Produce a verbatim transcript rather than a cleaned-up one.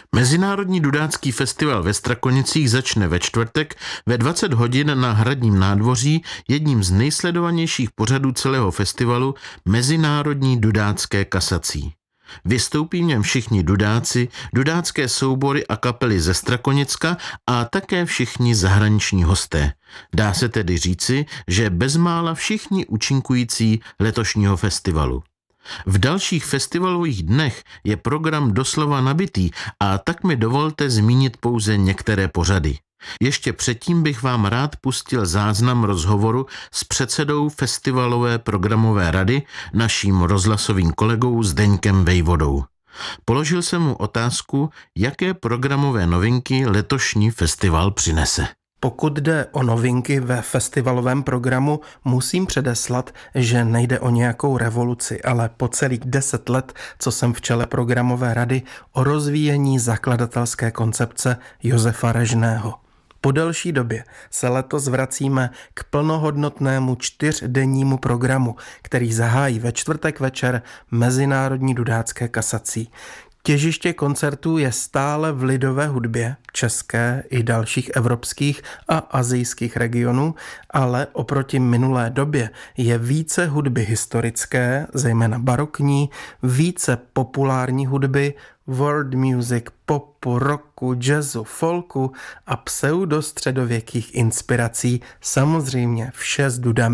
Mezinárodní dudácký festival ve Strakonicích začne ve čtvrtek ve dvacet hodin na Hradním nádvoří jedním z nejsledovanějších pořadů celého festivalu Mezinárodní dudácké kasací. Vystoupí v něm všichni dudáci, dudácké soubory a kapely ze Strakonicka a také všichni zahraniční hosté. Dá se tedy říci, že bezmála všichni účinkující letošního festivalu. V dalších festivalových dnech je program doslova nabitý a tak mi dovolte zmínit pouze některé pořady. Ještě předtím bych vám rád pustil záznam rozhovoru s předsedou festivalové programové rady, naším rozhlasovým kolegou Zdeňkem Vejvodou. Položil jsem mu otázku, jaké programové novinky letošní festival přinese. Pokud jde o novinky ve festivalovém programu, musím předeslat, že nejde o nějakou revoluci, ale po celých deset let, co jsem v čele programové rady, o rozvíjení zakladatelské koncepce Josefa Režného. Po delší době se letos vracíme k plnohodnotnému čtyřdennímu programu, který zahájí ve čtvrtek večer Mezinárodní dudácké kasací. Těžiště koncertů je stále v lidové hudbě, české i dalších evropských a asijských regionů, ale oproti minulé době je více hudby historické, zejména barokní, více populární hudby, world music, popu, rocku, jazzu, folku a pseudostředověkých inspirací, samozřejmě vše s dudami.